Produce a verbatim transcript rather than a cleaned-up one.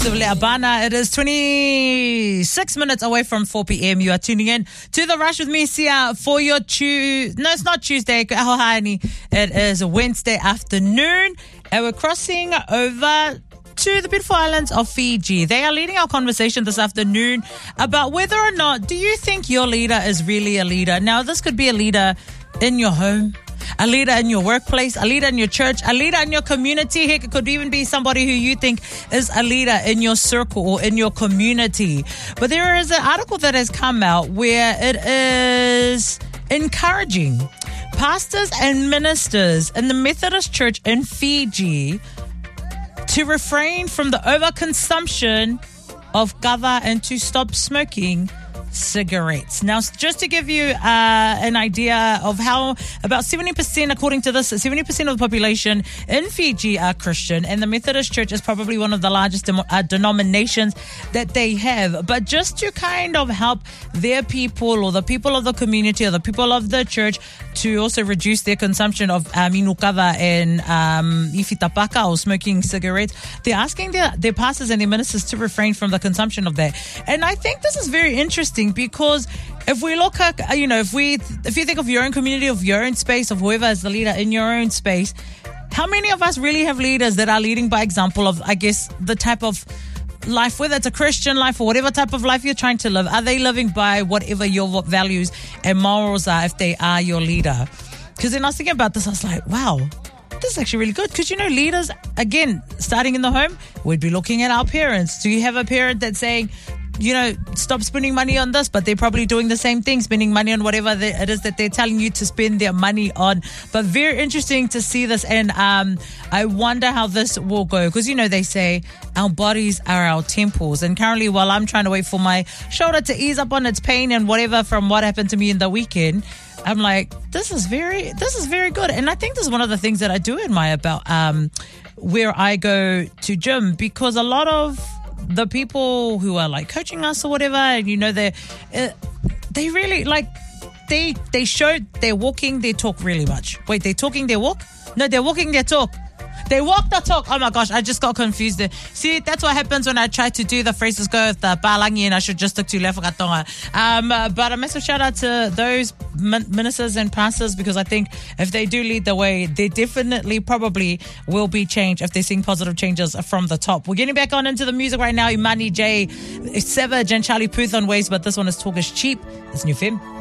Abana. It is twenty-six minutes away from four p.m. You are tuning in to The Rush with me, Sia, for your Tuesday. No, it's not Tuesday. It is a Wednesday afternoon, and we're crossing over to the beautiful islands of Fiji. They are leading our conversation this afternoon about whether or not do you think your leader is really a leader. Now, this could be a leader in your home, a leader in your workplace, a leader in your church, a leader in your community. Heck, it could even be somebody who you think is a leader in your circle or in your community. But there is an article that has come out where it is encouraging pastors and ministers in the Methodist Church in Fiji to refrain from the overconsumption of kava and to stop smoking cigarettes. Now, just to give you uh, an idea of how about seventy percent, according to this, seventy percent of the population in Fiji are Christian, and the Methodist Church is probably one of the largest dem- uh, denominations that they have. But just to kind of help their people or the people of the community or the people of the church to also reduce their consumption of uh, minukava and um, ifitapaka or smoking cigarettes, they're asking their, their pastors and their ministers to refrain from the consumption of that. And I think this is very interesting, because if we look at, you know, if we, if you think of your own community, of your own space, of whoever is the leader in your own space, how many of us really have leaders that are leading by example of, I guess, the type of life, whether it's a Christian life or whatever type of life you're trying to live? Are they living by whatever your values and morals are if they are your leader? Because then I was thinking about this, I was like, wow, this is actually really good. Because, you know, leaders, again, starting in the home, we'd be looking at our parents. Do you have a parent that's saying, you know, stop spending money on this, but they're probably doing the same thing, spending money on whatever they, it is that they're telling you to spend their money on? But very interesting to see this, and um, I wonder how this will go, because, you know, they say our bodies are our temples, and currently while I'm trying to wait for my shoulder to ease up on its pain and whatever from what happened to me in the weekend, I'm like, this is very, this is very good. And I think this is one of the things that I do admire about um, where I go to gym, because a lot of the people who are like coaching us or whatever, and you know, they uh, they really like they they show they're walking their talk really much. Wait, they're talking their walk? No, they're walking their talk. They walk the talk. Oh my gosh, I just got confused there. See, that's what happens when I try to do the phrases go with the palangi and I should just stick to lefukatonga. Um, uh, but a massive shout out to those min- ministers and pastors, because I think if they do lead the way, they definitely probably will be change if they're seeing positive changes from the top. We're getting back on into the music right now. Imani J, Savage and Charlie Puth on Waves, but this one is Talk is Cheap. It's New Femme.